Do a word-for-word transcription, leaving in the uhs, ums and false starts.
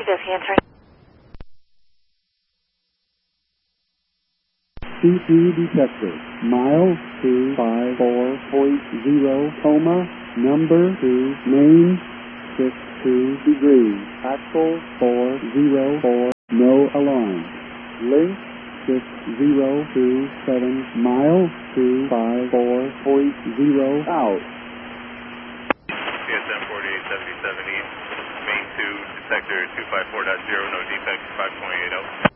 Okey-dokey, answering. C P detector, mile two five four point zero, coma, number two, main, six two degrees, axle four zero four, no alarm, link six zero two seven, mile two five four point zero, out. C S M forty-eight seventy-seven East, main two, detector two five four point zero, no defects, five point eight zero.